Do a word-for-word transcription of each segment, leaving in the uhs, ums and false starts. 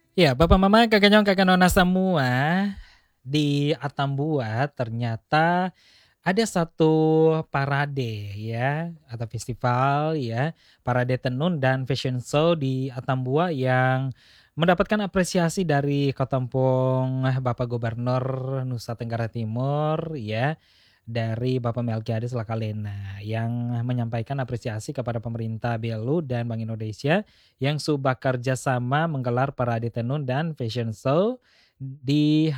Ya, Bapak Mama, Kakak Nyong, Kakak Nona semua, di Atambua ternyata ada satu parade ya, atau festival ya, parade tenun dan fashion show di Atambua yang mendapatkan apresiasi dari Kotempong Bapak Gubernur Nusa Tenggara Timur ya, dari Bapak Melkiades Lakalena yang menyampaikan apresiasi kepada pemerintah Belu dan Bank Indonesia yang sudah kerjasama menggelar parade tenun dan fashion show di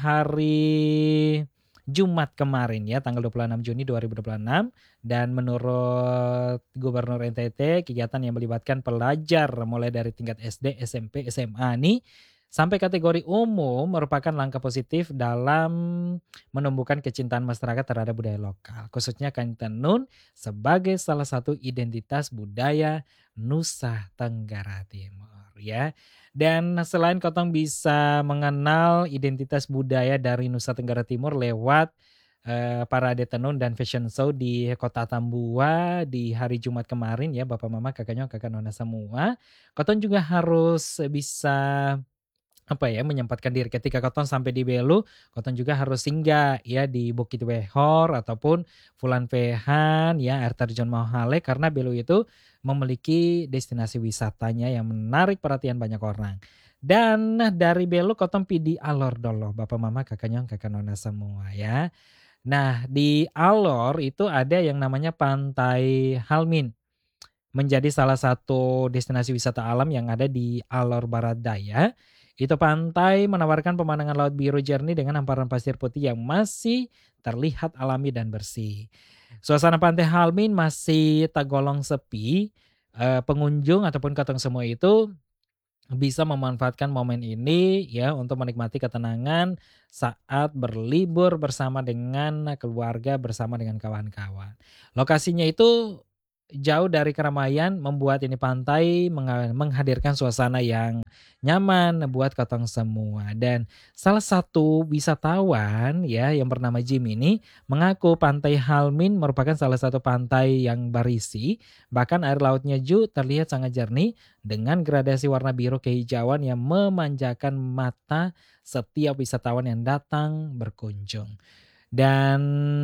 hari Jumat kemarin ya, tanggal dua puluh enam Juni dua ribu dua puluh enam, dan menurut Gubernur N T T kegiatan yang melibatkan pelajar mulai dari tingkat S D, S M P, S M A nih sampai kategori umum merupakan langkah positif dalam menumbuhkan kecintaan masyarakat terhadap budaya lokal, khususnya kain tenun sebagai salah satu identitas budaya Nusa Tenggara Timur ya. Dan selain Kotong bisa mengenal identitas budaya dari Nusa Tenggara Timur lewat eh, parade tenun dan fashion show di Kota Tambua di hari Jumat kemarin ya, Bapak Mama, Kakaknya, Kakak Nona semua. Kotong juga harus bisa apa ya, menyempatkan diri ketika Kotong sampai di Belu, Kotong juga harus singgah ya di Bukit Wehor ataupun Fulan Vehan ya, air terjun Mahale, karena Belu itu memiliki destinasi wisatanya yang menarik perhatian banyak orang. Dan dari Belu Kotong pidi Alor dolo, Bapak Mama, Kakaknya, Kakak Nona semua ya. Nah, di Alor itu ada yang namanya Pantai Halmin, menjadi salah satu destinasi wisata alam yang ada di Alor Barat Daya. Itu pantai menawarkan pemandangan laut biru jernih dengan hamparan pasir putih yang masih terlihat alami dan bersih. Suasana Pantai Halmin masih tergolong sepi. Eh, pengunjung ataupun katong semua itu bisa memanfaatkan momen ini ya untuk menikmati ketenangan saat berlibur bersama dengan keluarga, bersama dengan kawan-kawan. Lokasinya itu jauh dari keramaian, membuat ini pantai menga- menghadirkan suasana yang nyaman buat Kotong semua. Dan salah satu wisatawan ya yang bernama Jim ini mengaku Pantai Halmin merupakan salah satu pantai yang berisi, bahkan air lautnya juga terlihat sangat jernih dengan gradasi warna biru kehijauan yang memanjakan mata setiap wisatawan yang datang berkunjung. Dan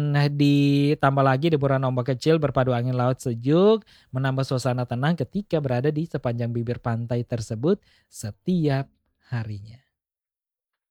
ditambah lagi deburan ombak kecil berpadu angin laut sejuk menambah suasana tenang ketika berada di sepanjang bibir pantai tersebut setiap harinya.